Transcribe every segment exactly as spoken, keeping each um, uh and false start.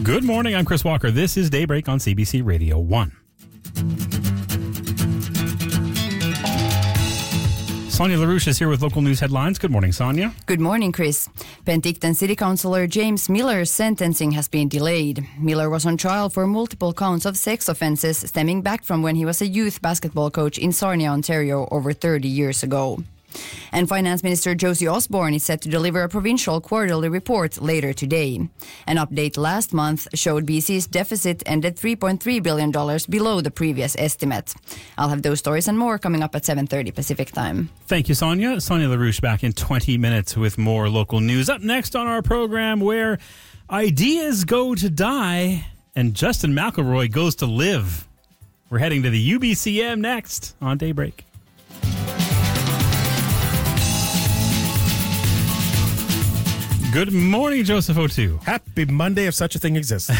Good morning, I'm Chris Walker. This is Daybreak on C B C Radio one. Sonia LaRouche is here with local news headlines. Good morning, Sonia. Good morning, Chris. Penticton City Councillor James Miller's sentencing has been delayed. Miller was on trial for multiple counts of sex offences stemming back from when he was a youth basketball coach in Sarnia, Ontario over thirty years ago. And Finance Minister Josie Osborne is set to deliver a provincial quarterly report later today. An update last month showed B C's deficit ended three point three billion dollars below the previous estimate. I'll have those stories and more coming up at seven thirty Pacific Time. Thank you, Sonia. Sonia LaRouche back in twenty minutes with more local news. Up next on our program, where ideas go to die and Justin McElroy goes to live. We're heading to the U B C M next on Daybreak. Good morning, Joseph O'Toole. Happy Monday, if such a thing exists.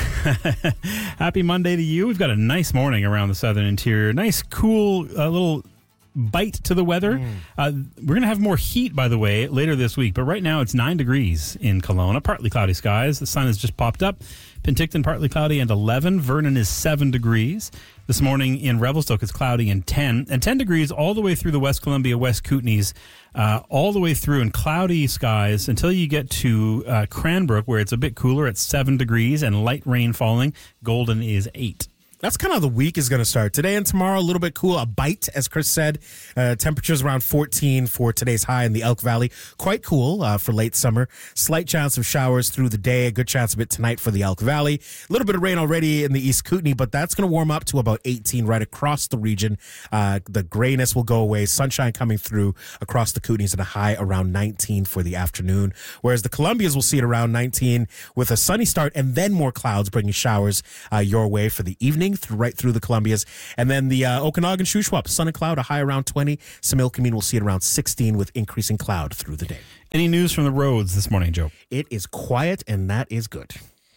Happy Monday to you. We've got a nice morning around the southern interior. Nice, cool, uh, little bite to the weather. Mm. Uh, we're going to have more heat, by the way, later this week. But right now, it's nine degrees in Kelowna. Partly cloudy skies. The sun has just popped up. Penticton, partly cloudy and eleven. Vernon is seven degrees. This morning in Revelstoke, it's cloudy and ten. And ten degrees all the way through the West Columbia, West Kootenays, uh, all the way through in cloudy skies until you get to uh, Cranbrook, where it's a bit cooler at seven degrees and light rain falling. Golden is eight. That's kind of how the week is going to start. Today and tomorrow, a little bit cool. A bite, as Chris said. Uh, temperatures around fourteen for today's high in the Elk Valley. Quite cool uh, for late summer. Slight chance of showers through the day. A good chance of it tonight for the Elk Valley. A little bit of rain already in the East Kootenay, but that's going to warm up to about eighteen right across the region. Uh, the grayness will go away. Sunshine coming through across the Kootenays and a high around nineteen for the afternoon. Whereas the Columbias will see it around nineteen with a sunny start and then more clouds bringing showers uh, your way for the evening. Through, right through the Columbias. And then the uh, Okanagan Shuswap, sun and cloud, a high around twenty. Similkameen will see it around sixteen with increasing cloud through the day. Any news from the roads this morning, Joe? It is quiet, and that is good.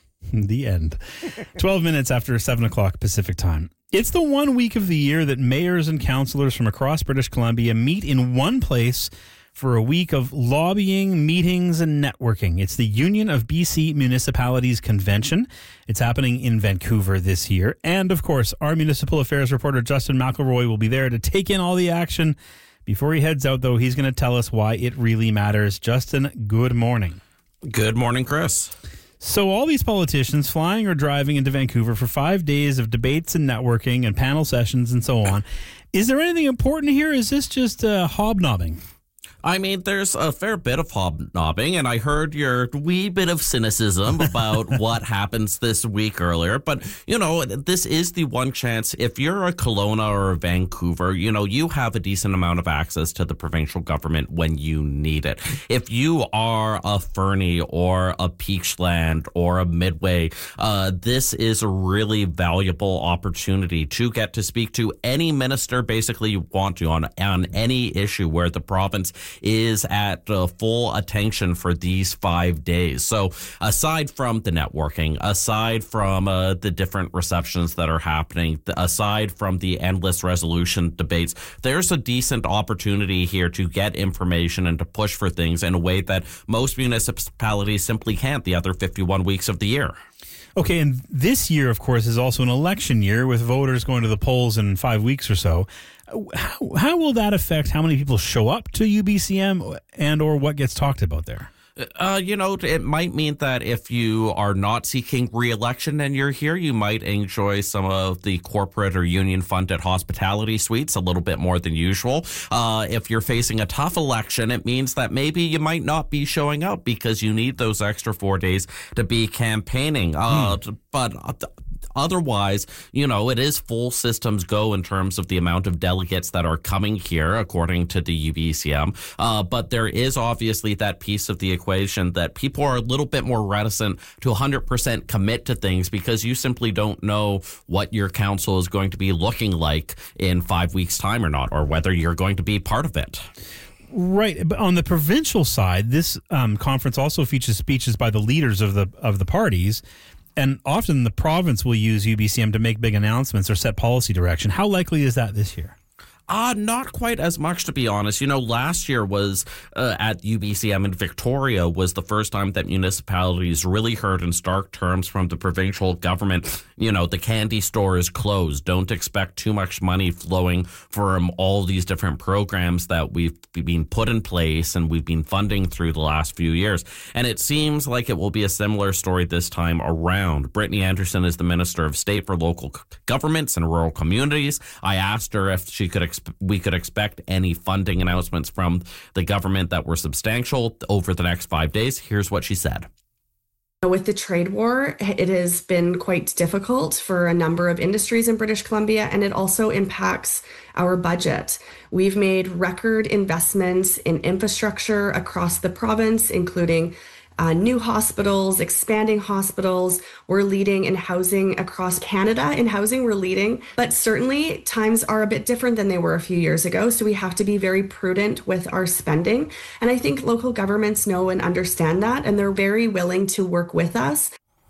The end. twelve minutes after seven o'clock Pacific time. It's the one week of the year that mayors and councillors from across British Columbia meet in one place for a week of lobbying, meetings, and networking. It's the Union of B C Municipalities Convention. It's happening in Vancouver this year. And, of course, our municipal affairs reporter, Justin McElroy, will be there to take in all the action. Before he heads out, though, he's going to tell us why it really matters. Justin, good morning. Good morning, Chris. So all these politicians flying or driving into Vancouver for five days of debates and networking and panel sessions and so on. Is there anything important here? Is this just uh, hobnobbing? I mean, there's a fair bit of hobnobbing, and I heard your wee bit of cynicism about what happens this week earlier. But, you know, this is the one chance. If you're a Kelowna or a Vancouver, you know, you have a decent amount of access to the provincial government when you need it. If you are a Fernie or a Peachland or a Midway, uh, this is a really valuable opportunity to get to speak to any minister basically you want to on, on any issue where the province is at uh, full attention for these five days. So aside from the networking, aside from uh, the different receptions that are happening, aside from the endless resolution debates, there's a decent opportunity here to get information and to push for things in a way that most municipalities simply can't the other fifty-one weeks of the year. Okay, and this year, of course, is also an election year with voters going to the polls in five weeks or so. How, how will that affect how many people show up to U B C M and or what gets talked about there? Uh, you know, it might mean that if you are not seeking re-election and you're here, you might enjoy some of the corporate or union-funded hospitality suites a little bit more than usual. Uh, if you're facing a tough election, it means that maybe you might not be showing up because you need those extra four days to be campaigning. Uh, hmm. But otherwise, you know, it is full systems go in terms of the amount of delegates that are coming here, according to the U B C M. Uh, but there is obviously that piece of the equation that people are a little bit more reticent to one hundred percent commit to things because you simply don't know what your council is going to be looking like in five weeks' time or not, or whether you're going to be part of it. Right, but on the provincial side, this um, conference also features speeches by the leaders of the of the parties. And often the province will use U B C M to make big announcements or set policy direction. How likely is that this year? Uh, not quite as much, to be honest. You know, last year was uh, at U B C M in Victoria was the first time that municipalities really heard in stark terms from the provincial government, you know, the candy store is closed. Don't expect too much money flowing from all these different programs that we've been put in place and we've been funding through the last few years. And it seems like it will be a similar story this time around. Brittany Anderson is the Minister of State for Local Governments and Rural Communities. I asked her if she could exp- we could expect any funding announcements from the government that were substantial over the next five days. Here's what she said. With the trade war, it has been quite difficult for a number of industries in British Columbia, and it also impacts our budget. We've made record investments in infrastructure across the province, including Uh, new hospitals, expanding hospitals. We're leading in housing across Canada. In housing, we're leading. But certainly, times are a bit different than they were a few years ago. So we have to be very prudent with our spending. And I think local governments know and understand that, and they're very willing to work with us.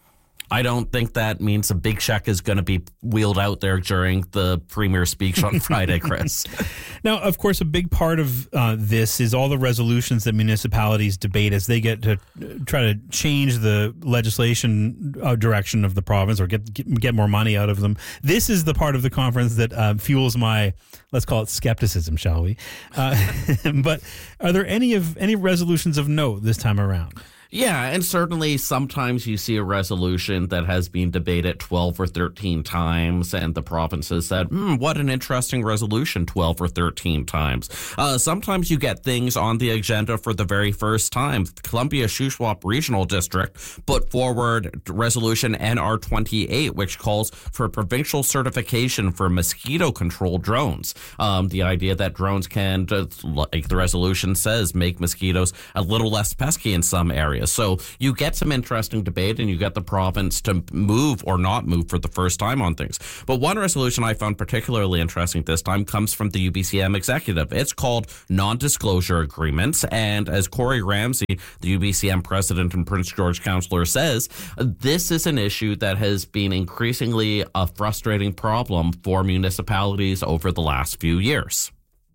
I don't think that means a big check is going to be wheeled out there during the Premier's speech on Friday, Chris. Now, of course, a big part of uh, this is all the resolutions that municipalities debate as they get to try to change the legislation uh, direction of the province or get, get get more money out of them. This is the part of the conference that uh, fuels my, let's call it skepticism, shall we? Uh, but are there any of any resolutions of note this time around? Yeah, and certainly sometimes you see a resolution that has been debated twelve or thirteen times, and the province has said, hmm, what an interesting resolution, twelve or thirteen times. Uh, sometimes you get things on the agenda for the very first time. The Columbia Shuswap Regional District put forward resolution N R twenty-eight, which calls for provincial certification for mosquito control drones. Um, the idea that drones can, like the resolution says, make mosquitoes a little less pesky in some areas. So you get some interesting debate and you get the province to move or not move for the first time on things. But one resolution I found particularly interesting this time comes from the U B C M executive. It's called Non-Disclosure Agreements. And as Corey Ramsey, the U B C M president and Prince George councillor, says, this is an issue that has been increasingly a frustrating problem for municipalities over the last few years.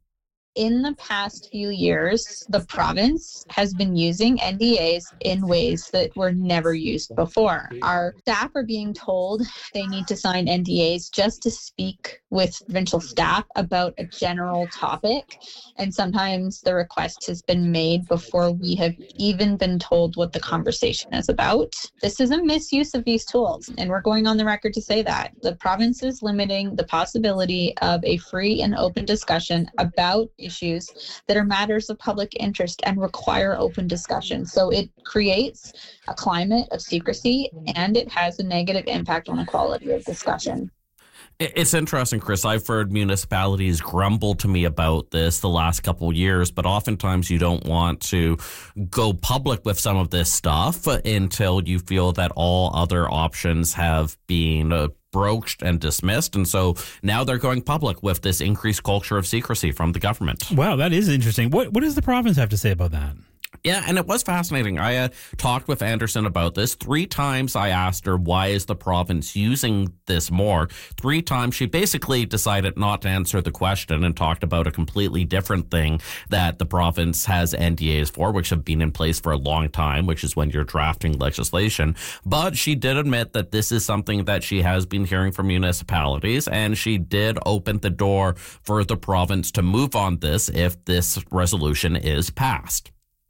In the past few years, the province has been using N D As in ways that were never used before. Our staff are being told they need to sign N D As just to speak with provincial staff about a general topic. And sometimes the request has been made before we have even been told what the conversation is about. This is a misuse of these tools, and we're going on the record to say that. The province is limiting the possibility of a free and open discussion about issues that are matters of public interest and require open discussion. So it creates a climate of secrecy, and it has a negative impact on the quality of discussion. It's interesting, Chris. I've heard municipalities grumble to me about this the last couple of years, but oftentimes you don't want to go public with some of this stuff until you feel that all other options have been uh, broached and dismissed. And so now they're going public with this increased culture of secrecy from the government. Wow, that is interesting. What What does the province have to say about that? Yeah, and it was fascinating. I uh, talked with Anderson about this. Three times I asked her, why is the province using this more? Three times she basically decided not to answer the question and talked about a completely different thing that the province has N D As for, which have been in place for a long time, which is when you're drafting legislation. But she did admit that this is something that she has been hearing from municipalities, and she did open the door for the province to move on this if this resolution is passed.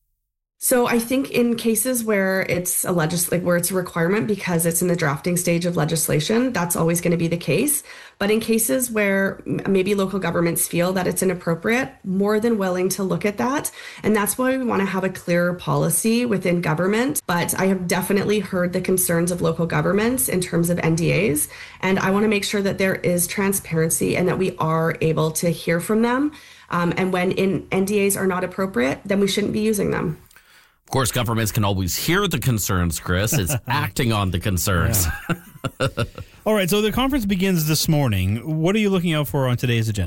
So I think in cases where it's a legis- like where it's a requirement because it's in the drafting stage of legislation, that's always going to be the case. But in cases where maybe local governments feel that it's inappropriate, more than willing to look at that. And that's why we want to have a clearer policy within government. But I have definitely heard the concerns of local governments in terms of N D As. And I want to make sure that there is transparency and that we are able to hear from them. Um, and when in N D As are not appropriate, then we shouldn't be using them. Of course, governments can always hear the concerns, Chris. It's acting on the concerns. Yeah. All right, so the conference begins this morning. What are you looking out for on today's agenda?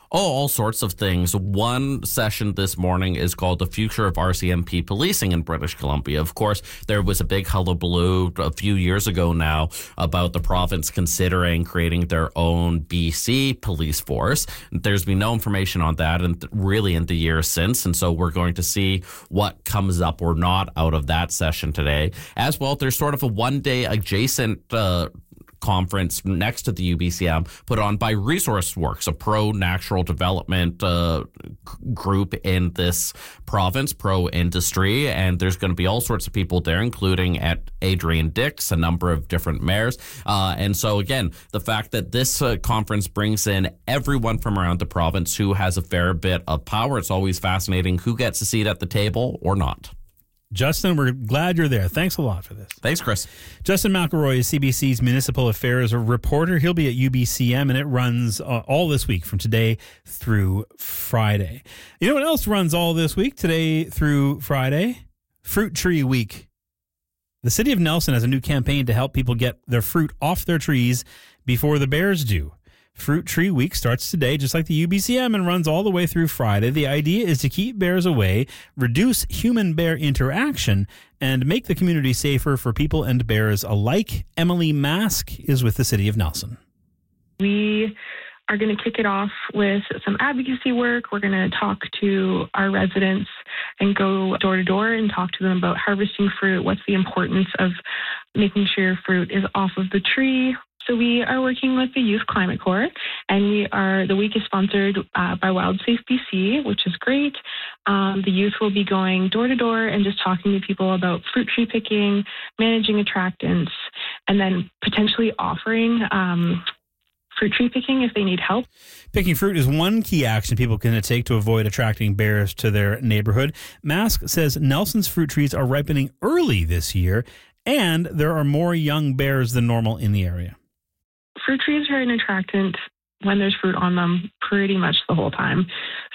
Oh, all sorts of things. One session this morning is called The Future of R C M P Policing in British Columbia. Of course, there was a big hullabaloo a few years ago now about the province considering creating their own B C police force. There's been no information on that and really in the years since, and so we're going to see what comes up or not out of that session today. As well, there's sort of a one-day adjacent uh conference next to the U B C M put on by ResourceWorks, a pro-natural development uh, group in this province, pro-industry, and there's going to be all sorts of people there, including at Adrian Dix, a number of different mayors. Uh, and so, again, the fact that this uh, conference brings in everyone from around the province who has a fair bit of power, it's always fascinating who gets a seat at the table or not. Justin, we're glad you're there. Thanks a lot for this. Thanks, Chris. Justin McElroy is C B C's Municipal Affairs reporter. He'll be at U B C M, and it runs uh, all this week from today through Friday. You know what else runs all this week, today through Friday? Fruit Tree Week. The city of Nelson has a new campaign to help people get their fruit off their trees before the bears do. Fruit Tree Week starts today, just like the U B C M, and runs all the way through Friday. The idea is to keep bears away, reduce human-bear interaction, and make the community safer for people and bears alike. Emily Mask is with the City of Nelson. We are going to kick it off with some advocacy work. We're going to talk to our residents and go door to door and talk to them about harvesting fruit, what's the importance of making sure your fruit is off of the tree. So we are working with the Youth Climate Corps, and we are the week is sponsored uh, by WildSafe B C, which is great. Um, the youth will be going door to door and just talking to people about fruit tree picking, managing attractants, and then potentially offering um, fruit tree picking if they need help. Picking fruit is one key action people can take to avoid attracting bears to their neighborhood. Mask says Nelson's fruit trees are ripening early this year, and there are more young bears than normal in the area. Fruit trees are an attractant when there's fruit on them pretty much the whole time.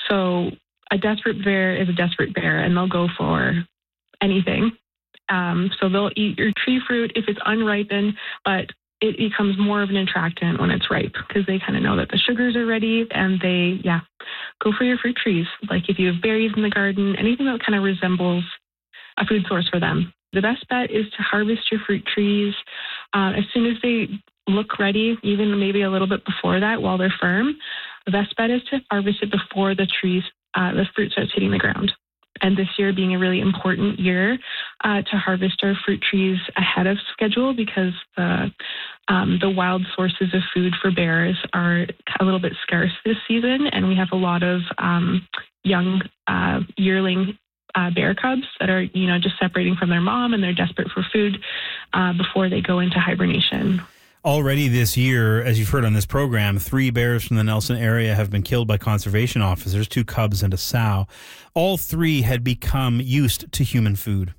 So a desperate bear is a desperate bear, and they'll go for anything. Um, so they'll eat your tree fruit if it's unripened, but it becomes more of an attractant when it's ripe because they kind of know that the sugars are ready, and they, yeah, go for your fruit trees. Like if you have berries in the garden, anything that kind of resembles a food source for them. The best bet is to harvest your fruit trees uh, as soon as they look ready, even maybe a little bit before that while they're firm. The best bet is to harvest it before the trees, uh, the fruit starts hitting the ground. And this year being a really important year uh, to harvest our fruit trees ahead of schedule because the um, the wild sources of food for bears are a little bit scarce this season, and we have a lot of um, young uh, yearling Uh, bear cubs that are, you know, just separating from their mom, and they're desperate for food uh, before they go into hibernation. Already this year, as you've heard on this program, three bears from the Nelson area have been killed by conservation officers, two cubs and a sow. All three had become used to human food.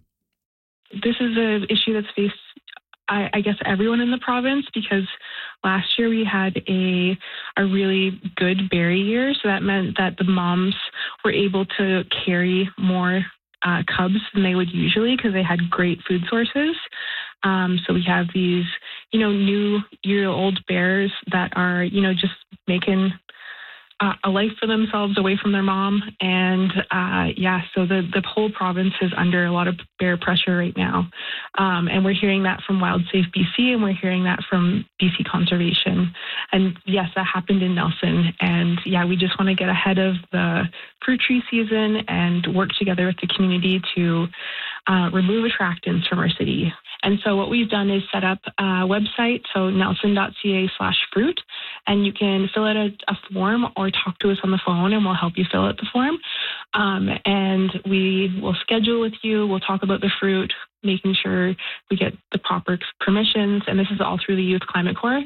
This is an issue that's faced, I, I guess, everyone in the province because last year we had a a really good berry year, so that meant that the moms were able to carry more uh, cubs than they would usually because they had great food sources. Um, so we have these, you know, new year-old bears that are, you know, just making uh, a life for themselves away from their mom. And uh, yeah, so the, the whole province is under a lot of bear pressure right now. Um, and we're hearing that from WildSafe B C, and we're hearing that from B C Conservation. And yes, that happened in Nelson. And yeah, we just want to get ahead of the fruit tree season and work together with the community to uh, remove attractants from our city. And so what we've done is set up a website, so nelson.ca slash fruit, and you can fill out a, a form or talk to us on the phone, and we'll help you fill out the form. Um, and we will schedule with you. We'll talk about the fruit, making sure we get the proper permissions, and this is all through the Youth Climate Corps.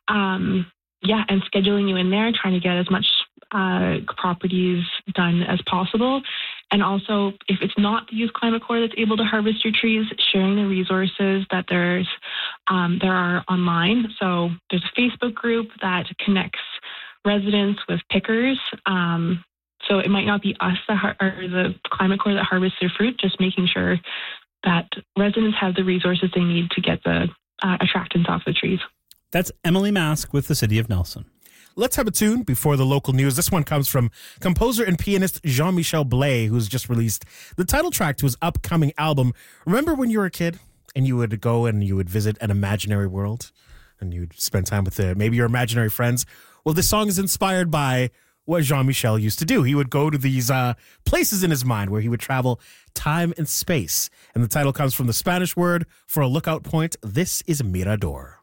Um, yeah, and scheduling you in there, trying to get as much uh, properties done as possible. And also, if it's not the Youth Climate Corps that's able to harvest your trees, sharing the resources that there's um, there are online. So there's a Facebook group that connects residents with pickers. Um, so it might not be us that har- or the Climate Corps that harvests their fruit, just making sure that residents have the resources they need to get the uh, attractants off the trees. That's Emily Mask with the City of Nelson. let's have a tune before the local news. This one comes from composer and pianist Jean-Michel Blais, who's just released the title track to his upcoming album. Remember when you were a kid and you would go and you would visit an imaginary world and you'd spend time with the, maybe your imaginary friends? Well, this song is inspired by what Jean-Michel used to do. He would go to these uh, places in his mind where he would travel time and space. And the title comes from the Spanish word for a lookout point. This is Mirador.